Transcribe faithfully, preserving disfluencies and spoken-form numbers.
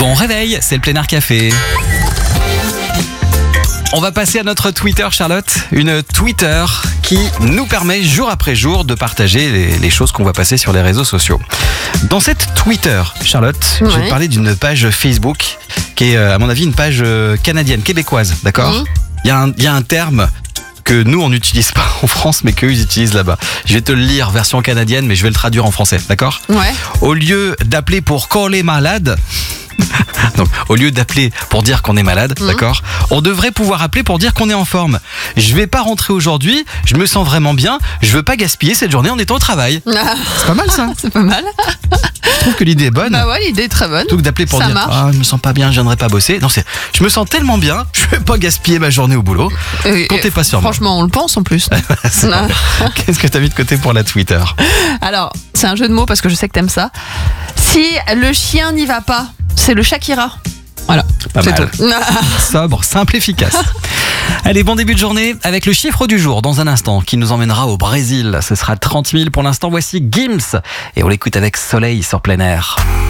Bon réveil, c'est le Plein Air Café. On va passer à notre Twitter, Charlotte. Une Twitter qui nous permet jour après jour de partager les, les choses qu'on va passer sur les réseaux sociaux. Dans cette Twitter, Charlotte, Ouais. je vais te parler d'une page Facebook qui est, à mon avis, une page canadienne, québécoise, d'accord ? Mmh. Il y a un, il y a un terme que nous, on n'utilise pas en France, mais qu'eux, ils utilisent là-bas. Je vais te le lire, version canadienne, mais je vais le traduire en français, d'accord ? Ouais. Au lieu d'appeler pour coller malade, donc au lieu d'appeler pour dire qu'on est malade, Mmh. d'accord, on devrait pouvoir appeler pour dire qu'on est en forme. Je vais pas rentrer aujourd'hui, je me sens vraiment bien, je veux pas gaspiller cette journée en étant au travail. Ah, C'est pas mal ça. c'est pas mal. Je trouve que l'idée est bonne. Bah ouais, l'idée est très bonne. Plutôt que d'appeler pour Ça dire marche. ah je me sens pas bien, je viendrai pas bosser. Non, c'est je me sens tellement bien, je vais pas gaspiller ma journée au boulot. Et- Comptez pas sur moi. Franchement, on le pense en plus. C'est Ah. vrai. Qu'est-ce que t'as mis de côté pour la Twitter ? Alors, c'est un jeu de mots parce que je sais que t'aimes ça. Si le chien n'y va pas, c'est le chat qui ira. Voilà, Pas c'est mal. tout. Sobre, simple, efficace. Allez, bon début de journée avec le chiffre du jour dans un instant qui nous emmènera au Brésil. Ce sera trente mille pour l'instant. Voici Gims et on l'écoute avec Soleil sur Plein Air.